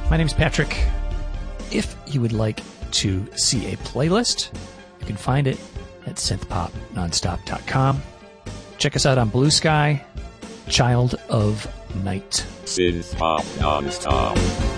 My name's Patrick. If you would like to see a playlist, you can find it at synthpopnonstop.com. Check us out on Blue Sky, Child of Night. Synthpop Nonstop.